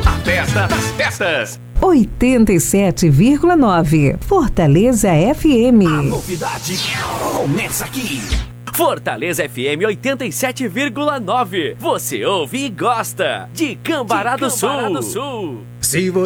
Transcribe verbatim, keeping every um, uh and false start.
A festa das festas. oitenta e sete vírgula nove Fortaleza F M. A novidade começa aqui. Fortaleza F M oitenta e sete vírgula nove. Você ouve e gosta de Cambará do Sul. Se você